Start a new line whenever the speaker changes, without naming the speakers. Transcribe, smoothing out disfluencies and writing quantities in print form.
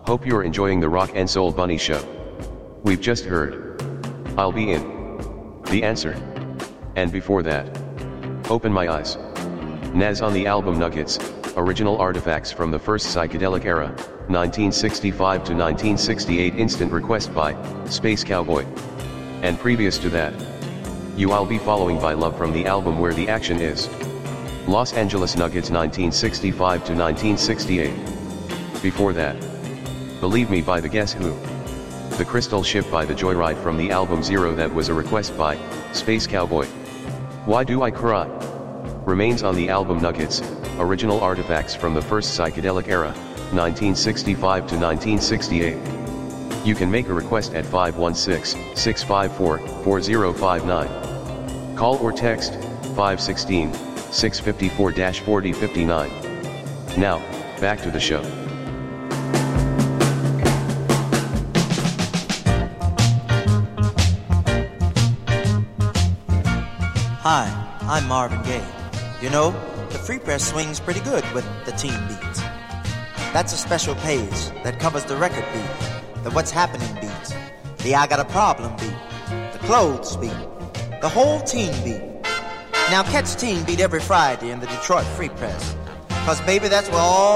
Hope you're enjoying the Rock and Soul Bunny show. We've just heard I'll Be In, The Answer. And before that, Open My Eyes. Nas on the album Nuggets, original artifacts from the first psychedelic era, 1965 to 1968, instant request by Space Cowboy. And previous to that, I'll Be following by Love from the album Where the Action Is. Los Angeles Nuggets 1965 to 1968. Before that, Believe Me by the Guess Who. The Crystal Ship by the Joyride from the album Zero, that was a request by Space Cowboy. Why Do I Cry? Remains on the album Nuggets, original artifacts from the first psychedelic era, 1965 to 1968. You can make a request at 516-654-4059. Call or text 516-654-4059. Now, back to the show.
Hi, I'm Marvin Gaye. You know, the Free Press swings pretty good with the teen beats. That's a special page that covers the record beat, the What's Happening beats, the I Got a Problem beat, the Clothes beat, the whole teen beat. Now catch Teen Beat every Friday in the Detroit Free Press, 'cause baby, that's where all